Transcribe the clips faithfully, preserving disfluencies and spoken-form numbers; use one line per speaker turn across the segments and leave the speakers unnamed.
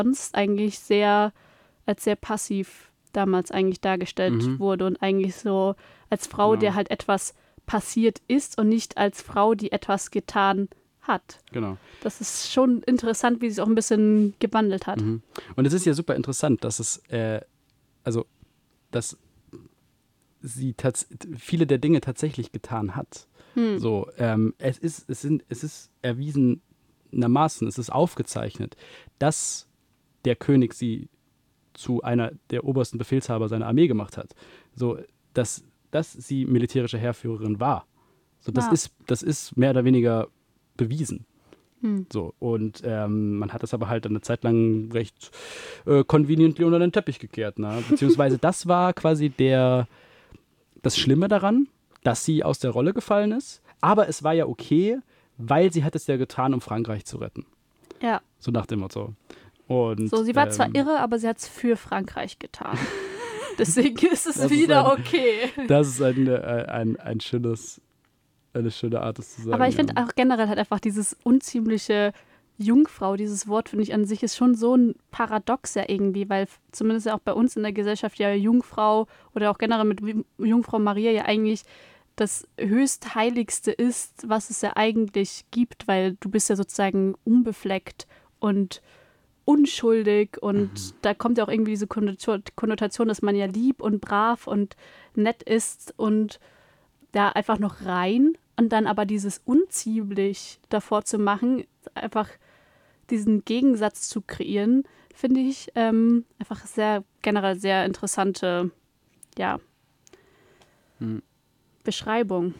sonst eigentlich sehr als sehr passiv damals eigentlich dargestellt
Mhm.
wurde und eigentlich so als Frau,
Genau.
der halt etwas passiert ist und nicht als Frau, die etwas getan hat.
Genau.
Das ist schon interessant, wie sich auch ein bisschen gewandelt hat.
Mhm. Und es ist ja super interessant, dass es, äh, also, dass sie tats- viele der Dinge tatsächlich getan hat.
Hm.
So, ähm, es ist, es sind, es ist erwiesenermaßen, es ist aufgezeichnet, dass der König sie zu einer der obersten Befehlshaber seiner Armee gemacht hat. So, dass, dass sie militärische Heerführerin war. So, das
Ja.
ist, das ist mehr oder weniger bewiesen.
Hm.
So, und ähm, man hat das aber halt eine Zeit lang recht äh, conveniently unter den Teppich gekehrt. Ne? Beziehungsweise das war quasi der, das Schlimme daran, dass sie aus der Rolle gefallen ist. Aber es war ja okay, weil sie hat es ja getan, um Frankreich zu retten.
Ja.
So nach dem Motto. Und,
So, sie war
ähm,
zwar irre, aber sie hat es für Frankreich getan. Deswegen ist es
Das ist
wieder
ein-
okay.
Das ist ein, äh, ein, ein schönes, eine schöne Art, das zu sagen.
Aber ich finde
ja.
auch generell halt einfach dieses unziemliche Jungfrau, dieses Wort, finde ich an sich ist schon so ein Paradox ja irgendwie, weil f- zumindest ja auch bei uns in der Gesellschaft ja Jungfrau oder auch generell mit Wi- Jungfrau Maria ja eigentlich das höchstheiligste ist, was es ja eigentlich gibt, weil du bist ja sozusagen unbefleckt und unschuldig und
Mhm.
da kommt ja auch irgendwie diese Konnotation, Konnotation, dass man ja lieb und brav und nett ist und da einfach noch rein und dann aber dieses unziemlich davor zu machen, einfach diesen Gegensatz zu kreieren, finde ich ähm, einfach sehr generell sehr interessante, ja,
Hm.
Beschreibung.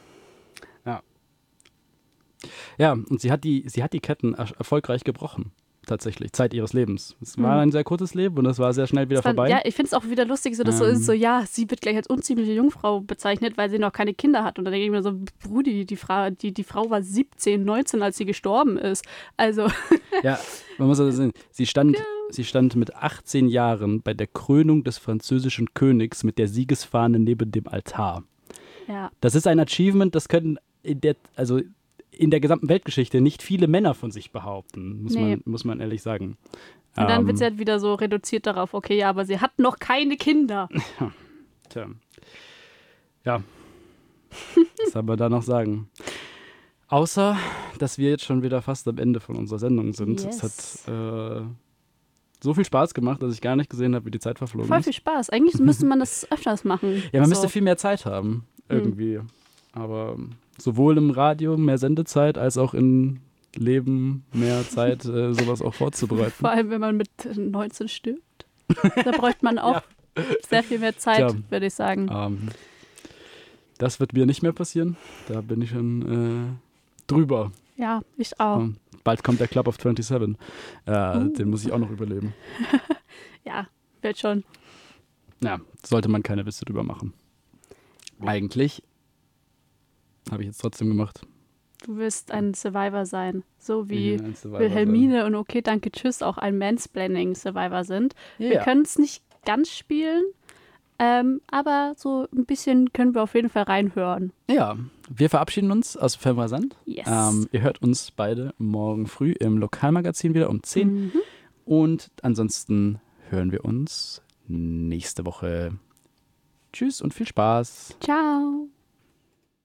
Ja, und sie hat die, sie hat die Ketten er erfolgreich gebrochen. Tatsächlich, Zeit ihres Lebens. Es war
Hm.
ein sehr kurzes Leben und es war sehr schnell wieder
Es war,
vorbei.
ja, ich finde es auch wieder lustig, so dass so
Ähm.
ist, so ja, sie wird gleich als unziemliche Jungfrau bezeichnet, weil sie noch keine Kinder hat. Und dann denke ich mir so, Brudi, die Frau, die, die Frau war siebzehn, neunzehn, als sie gestorben ist. Also,
Ja, man muss also sehen, sie stand, sie stand mit achtzehn Jahren bei der Krönung des französischen Königs mit der Siegesfahne neben dem Altar.
ja.
Das ist ein Achievement, das können in der, also in der gesamten Weltgeschichte nicht viele Männer von sich behaupten, muss,
Nee.
man, muss man ehrlich sagen.
Und dann
Ähm,
wird sie halt wieder so reduziert darauf, okay, ja, aber sie hat noch keine Kinder.
Tja. Ja. Was soll man da noch sagen? Außer, dass wir jetzt schon wieder fast am Ende von unserer Sendung sind.
Yes.
Es hat äh, so viel Spaß gemacht, dass ich gar nicht gesehen habe, wie die Zeit verflogen
Voll
ist.
viel Spaß. Eigentlich müsste man das öfters machen.
Ja, man
so.
müsste viel mehr Zeit haben, irgendwie. Aber sowohl im Radio mehr Sendezeit, als auch im Leben mehr Zeit, äh, sowas auch vorzubereiten.
Vor allem, wenn man mit neunzehn stirbt. Da bräuchte man auch
Ja.
sehr viel mehr Zeit,
Tja.
würde ich sagen.
Ähm, das wird mir nicht mehr passieren. Da bin ich schon äh, drüber.
Ja, ich auch.
Ähm, bald kommt der Club of siebenundzwanzig. Äh,
Uh.
Den muss ich auch noch überleben.
Ja, wird schon.
Ja, sollte man keine Witze drüber machen. Eigentlich habe ich jetzt trotzdem gemacht.
Du wirst ein Survivor sein. So wie
Ich will ein Survivor
Wilhelmine und Okay, danke, tschüss auch ein Mansplaining-Survivor sind.
sein.
Wir
Ja.
können es nicht ganz spielen, ähm, aber so ein bisschen können wir auf jeden Fall reinhören.
ja, wir verabschieden uns aus Filmrasant.
Yes.
Ähm, ihr hört uns beide morgen früh im Lokalmagazin wieder um zehn.
Mhm.
Und ansonsten hören wir uns nächste Woche. Tschüss und viel Spaß.
Ciao.